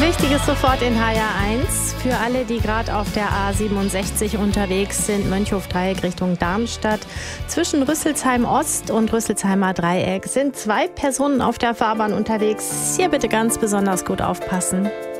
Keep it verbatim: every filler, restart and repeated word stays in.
Wichtiges sofort in H R eins. Für alle, die gerade auf der A siebenundsechzig unterwegs sind, Mönchhof-Dreieck Richtung Darmstadt. Zwischen Rüsselsheim Ost und Rüsselsheimer Dreieck sind zwei Personen auf der Fahrbahn unterwegs. Hier bitte ganz besonders gut aufpassen.